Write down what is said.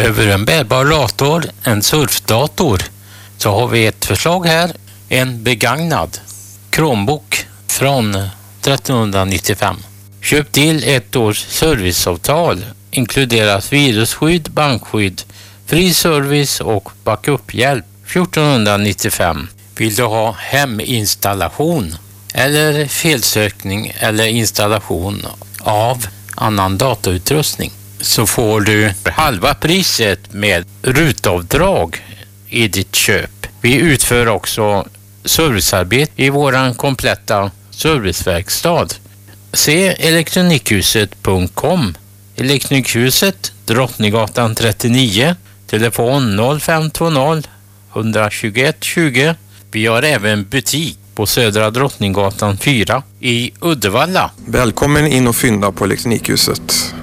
Behöver en bärbar dator, en surfdator, så har vi ett förslag här. En begagnad Chromebook från 1395. Köp till ett års serviceavtal. Inkluderas virusskydd, bankskydd, fri service och backup-hjälp. 1495. Vill du ha heminstallation eller felsökning eller installation av annan datautrustning, så får du halva priset med rutavdrag i ditt köp. Vi utför också servicearbete i våran kompletta serviceverkstad. Se elektronikhuset.com. Elektronikhuset, Drottninggatan 39, telefon 0520 121 20. Vi har även butik på Södra Drottninggatan 4 i Uddevalla. Välkommen in och fynda på Elektronikhuset.